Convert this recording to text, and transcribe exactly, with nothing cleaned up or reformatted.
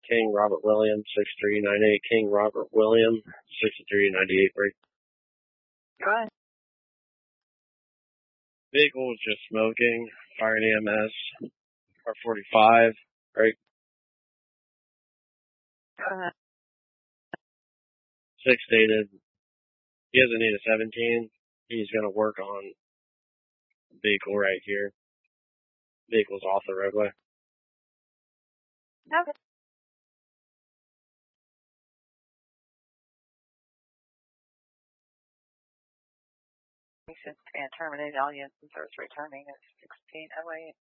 King Robert William, six three nine eight. King Robert William, sixty-three ninety-eight break. Go ahead. Vehicle was just smoking. Fire an E M S. R forty-five, break. Go ahead. Six stated. He doesn't need a seventeen. He's going to work on the vehicle right here. Vehicle's off the roadway. Okay. And terminated all units and service returning at sixteen oh eight.